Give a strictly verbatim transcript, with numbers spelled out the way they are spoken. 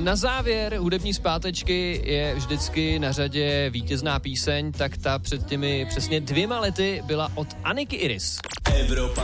na závěr hudební zpátečky je vždycky na řadě vítězná píseň, tak ta před těmi přesně dvěma lety byla od Aniky Iris. Evropa